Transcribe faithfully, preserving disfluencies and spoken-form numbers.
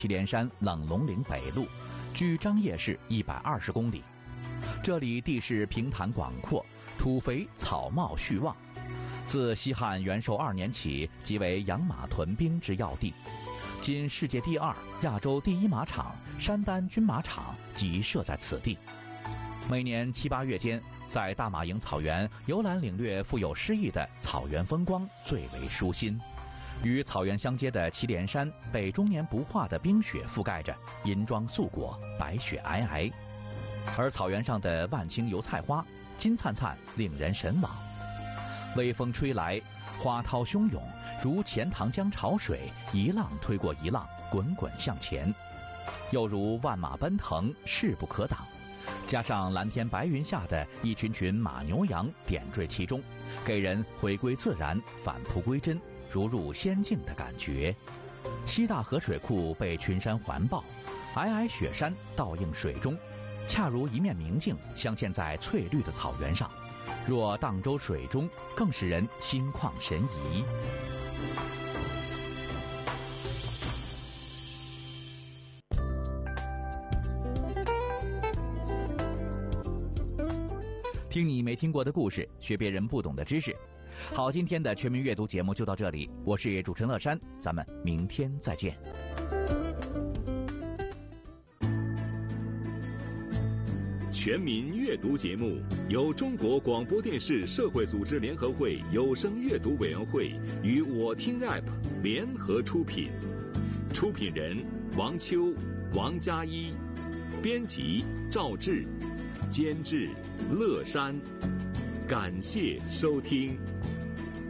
祁连山冷龙岭北路，距张掖市一百二十公里。这里地势平坦广阔，土肥草茂畜旺，自西汉元寿二年起即为养马屯兵之要地。今世界第二、亚洲第一马场山丹军马场即设在此地。每年七八月间，在大马营草原游览领略富有诗意的草原风光，最为舒心。与草原相接的祁连山被终年不化的冰雪覆盖着，银装素裹，白雪皑皑。而草原上的万顷油菜花，金灿灿，令人神往。微风吹来，花涛汹涌，如钱塘江潮水，一浪推过一浪，滚滚向前；又如万马奔腾，势不可挡。加上蓝天白云下的一群群马牛羊点缀其中，给人回归自然、返璞归真，如入仙境的感觉。西大河水库被群山环抱，皑皑雪山倒映水中，恰如一面明镜镶嵌在翠绿的草原上，若荡舟水中，更使人心旷神怡。听你没听过的故事，学别人不懂的知识。好，今天的全民阅读节目就到这里，我是主持人乐山，咱们明天再见。 全民阅读节目由中国广播电视社会组织联合会有声阅读委员会与我听 App 联合出品，出品人王秋、王佳一，编辑赵志，监制乐山。感谢收听。